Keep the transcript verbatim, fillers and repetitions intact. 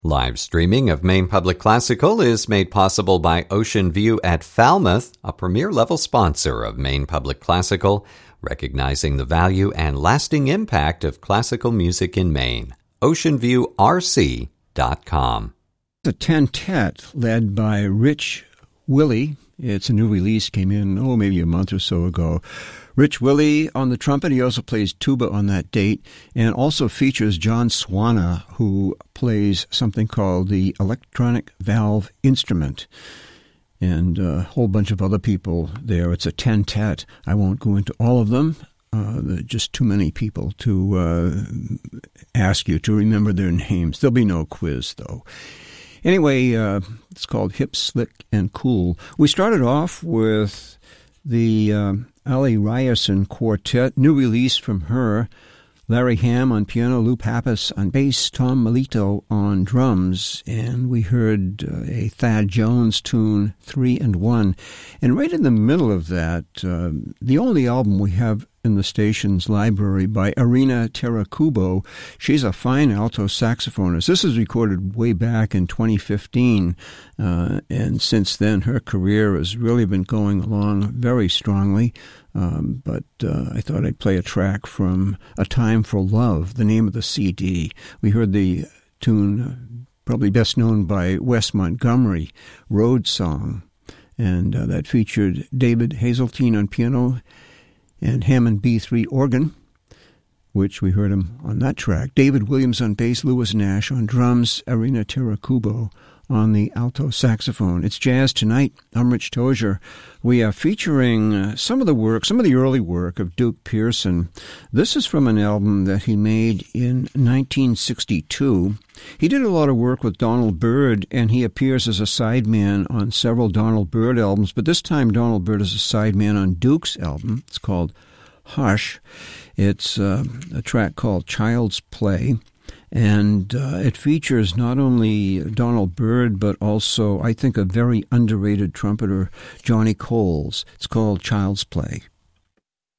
Live streaming of Maine Public Classical is made possible by Ocean View at Falmouth, a premier-level sponsor of Maine Public Classical, recognizing the value and lasting impact of classical music in Maine. ocean view r c dot com. The Tentet, led by Rich Willey. It's a new release, came in, oh, maybe a month or so ago. Rich Willey on the trumpet. He also plays tuba on that date, and also features John Swana, who plays something called the electronic valve instrument, and a whole bunch of other people there. It's a tentet. I won't go into all of them. Uh, there are just too many people to uh, ask you to remember their names. There'll be no quiz, though. Anyway, uh, it's called Hip, Slick, and Cool. We started off with the uh, Ali Ryerson Quartet, new release from her. Larry Hamm on piano, Lou Pappas on bass, Tom Melito on drums, and we heard uh, a Thad Jones tune, Three and One. And right in the middle of that, uh, the only album we have in the station's library by Irina Terakubo. She's a fine alto saxophonist. This was recorded way back in twenty fifteen, uh, and since then her career has really been going along very strongly. Um, but uh, I thought I'd play a track from A Time for Love, the name of the C D. We heard the tune, uh, probably best known by Wes Montgomery, Road Song, and uh, that featured David Hazeltine on piano and Hammond B three organ, which we heard him on that track. David Williams on bass, Lewis Nash on drums, Irina Terakubo on the alto saxophone. It's Jazz Tonight. I'm Rich Tozier. We are featuring uh, some of the work, some of the early work of Duke Pearson. This is from an album that he made in nineteen sixty-two. He did a lot of work with Donald Byrd, and he appears as a sideman on several Donald Byrd albums, but this time Donald Byrd is a sideman on Duke's album. It's called Hush. It's uh, a track called Child's Play. And uh, it features not only Donald Byrd, but also, I think, a very underrated trumpeter, Johnny Coles. It's called Child's Play.